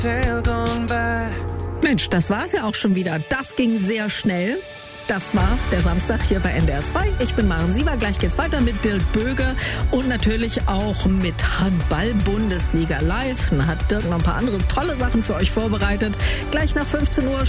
Mensch, das war's ja auch schon wieder. Das ging sehr schnell. Das war der Samstag hier bei NDR 2. Ich bin Maren Siever. Gleich geht's weiter mit Dirk Böge und natürlich auch mit Handball-Bundesliga live. Dann hat Dirk noch ein paar andere tolle Sachen für euch vorbereitet. Gleich nach 15 Uhr